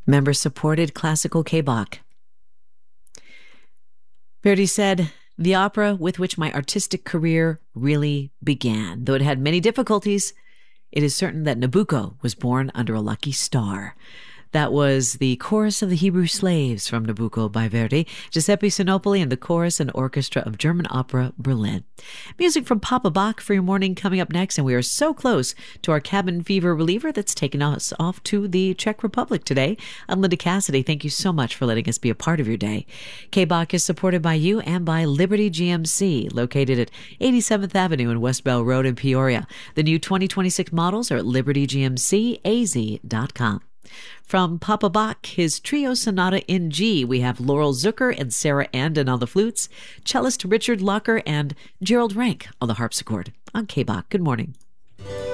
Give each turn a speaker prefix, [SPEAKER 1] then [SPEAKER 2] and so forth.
[SPEAKER 1] member-supported classical K-Bach. Verdi said, "The opera with which my artistic career really began. Though it had many difficulties, it is certain that Nabucco was born under a lucky star." That was the Chorus of the Hebrew Slaves from Nabucco by Verdi, Giuseppe Sinopoli, and the Chorus and Orchestra of German Opera Berlin. Music from Papa Bach for your morning coming up next, and we are so close to our cabin fever reliever that's taking us off to the Czech Republic today. I'm Linda Cassidy. Thank you so much for letting us be a part of your day. K-Bach is supported by you and by Liberty GMC, located at 87th Avenue and West Bell Road in Peoria. The new 2026 models are at libertygmcaz.com. From Papa Bach, his Trio Sonata in G, we have Laurel Zucker and Sarah Andon on the flutes, cellist Richard Locker, and Gerald Rank on the harpsichord. On K-Bach, good morning.